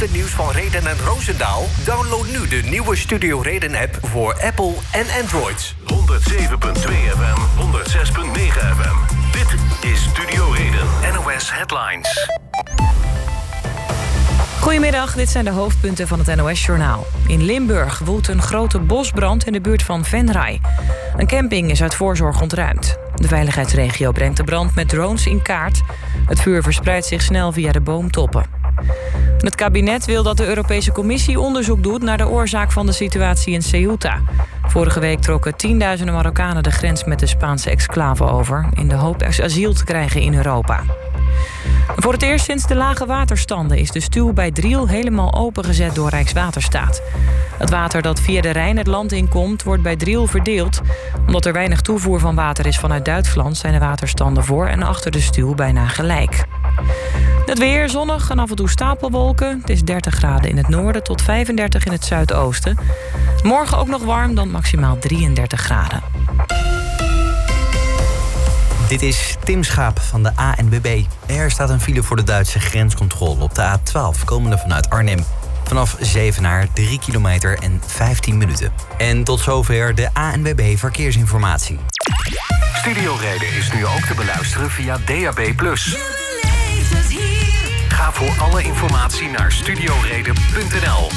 ochtendnieuws van Reden en Roosendaal? Download nu de nieuwe Studio Reden-app voor Apple en Android. 107.2 FM, 106.9 FM. Dit is Studio Reden, NOS Headlines. Goedemiddag, dit zijn de hoofdpunten van het NOS-journaal. In Limburg woedt een grote bosbrand in de buurt van Venray. Een camping is uit voorzorg ontruimd. De veiligheidsregio brengt de brand met drones in kaart. Het vuur verspreidt zich snel via de boomtoppen. Het kabinet wil dat de Europese Commissie onderzoek doet naar de oorzaak van de situatie in Ceuta. Vorige week trokken tienduizenden Marokkanen de grens met de Spaanse exclave over, in de hoop asiel te krijgen in Europa. Voor het eerst sinds de lage waterstanden is de stuw bij Driel helemaal opengezet door Rijkswaterstaat. Het water dat via de Rijn het land inkomt, wordt bij Driel verdeeld. Omdat er weinig toevoer van water is vanuit Duitsland, zijn de waterstanden voor en achter de stuw bijna gelijk. Het weer zonnig en af en toe stapelwolken. Het is 30 graden in het noorden tot 35 in het zuidoosten. Morgen ook nog warm, dan maximaal 33 graden. Dit is Tim Schaap van de ANWB. Er staat een file voor de Duitse grenscontrole op de A12, komende vanuit Arnhem. Vanaf Zevenaar 3 kilometer en 15 minuten. En tot zover de ANWB Verkeersinformatie. Studio Reden is nu ook te beluisteren via DAB+. Ga voor alle informatie naar studioreden.nl.